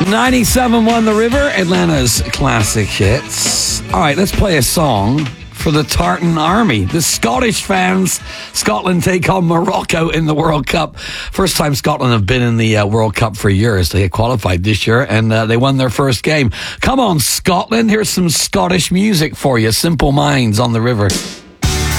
97.1 The River, Atlanta's classic hits. All right, let's play a song for the Tartan Army. The Scottish fans. Scotland take on Morocco in the World Cup. First time Scotland have been in the World Cup for years. They qualified this year and they won their first game. Come on, Scotland. Here's some Scottish music for you. Simple Minds on the River.